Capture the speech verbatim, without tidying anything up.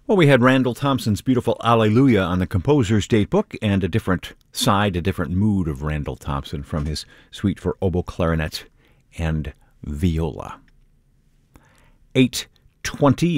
Well, we had Randall Thompson's beautiful Alleluia on the Composer's Datebook, and a different side, a different mood of Randall Thompson from his suite for oboe, clarinet, and viola. eight twenty